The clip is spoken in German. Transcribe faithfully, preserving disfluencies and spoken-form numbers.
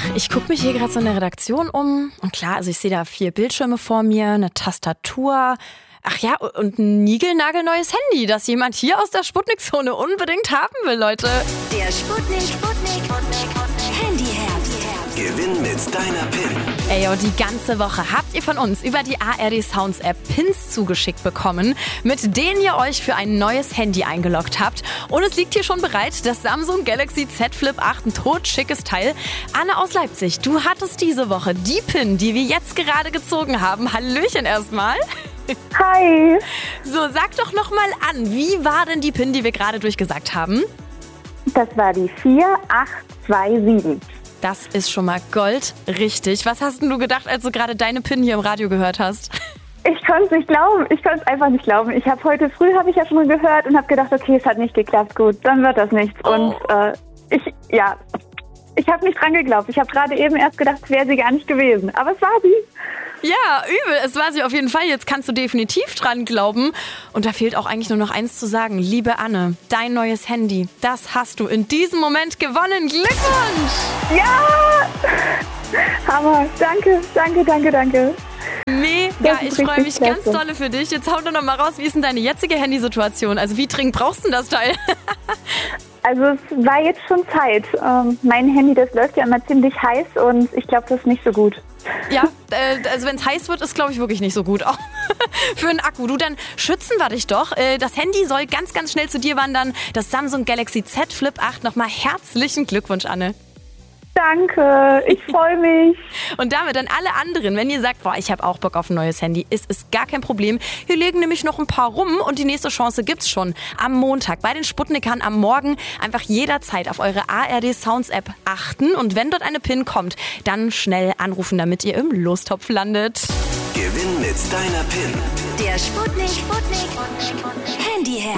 Ich gucke mich hier gerade so in der Redaktion um und klar, also ich sehe da vier Bildschirme vor mir, eine Tastatur, ach ja, und ein niegelnagelneues Handy, das jemand hier aus der Sputnik-Zone unbedingt haben will, Leute. Der Sputnik, Sputnik, Handyherbst. Gewinn mit deiner PIN. Ey, und die ganze Woche habt ihr von uns über die A R D Sounds App Pins zugeschickt bekommen, mit denen ihr euch für ein neues Handy eingeloggt habt. Und es liegt hier schon bereit, das Samsung Galaxy Z Flip acht, ein totschickes Teil. Anne aus Leipzig, du hattest diese Woche die Pin, die wir jetzt gerade gezogen haben. Hallöchen erstmal. Hi. So, sag doch noch mal an, wie war denn die Pin, die wir gerade durchgesagt haben? Das war die vier acht zwei sieben. Das ist schon mal Gold, richtig. Was hast denn du gedacht, als du gerade deine Pin hier im Radio gehört hast? Ich konnte es nicht glauben. Ich konnte es einfach nicht glauben. Ich habe heute früh, habe ich ja schon mal gehört und habe gedacht, okay, es hat nicht geklappt. Gut, dann wird das nichts. Oh. Und äh, ich, ja, ich habe nicht dran geglaubt. Ich habe gerade eben erst gedacht, es wäre sie gar nicht gewesen. Aber es war sie. Ja, übel. Es war sie auf jeden Fall. Jetzt kannst du definitiv dran glauben. Und da fehlt auch eigentlich nur noch eins zu sagen. Liebe Anne, dein neues Handy, das hast du in diesem Moment gewonnen. Glückwunsch! Ja! Hammer. Danke, danke, danke, danke. Mega, Das ich ist freue richtig mich klasse. ganz dolle für dich. Jetzt hau doch noch mal raus, wie ist denn deine jetzige Handysituation? Also wie dringend brauchst du denn das Teil? Also es war jetzt schon Zeit. Ähm, mein Handy, das läuft ja immer ziemlich heiß und ich glaube, das ist nicht so gut. Ja, äh, also wenn es heiß wird, ist glaube ich wirklich nicht so gut. Auch für einen Akku. Du, dann schützen wir dich doch. Äh, das Handy soll ganz, ganz schnell zu dir wandern. Das Samsung Galaxy Z Flip acht. Nochmal herzlichen Glückwunsch, Anne. Danke, ich freue mich. Und damit an alle anderen, wenn ihr sagt, boah, ich habe auch Bock auf ein neues Handy, ist es gar kein Problem. Hier liegen nämlich noch ein paar rum und die nächste Chance gibt's schon am Montag bei den Sputnikern am Morgen. Einfach jederzeit auf eure A R D Sounds App achten und wenn dort eine PIN kommt, dann schnell anrufen, damit ihr im Lostopf landet. Gewinn mit deiner PIN. Der Sputnik, Sputnik, Handyherbst.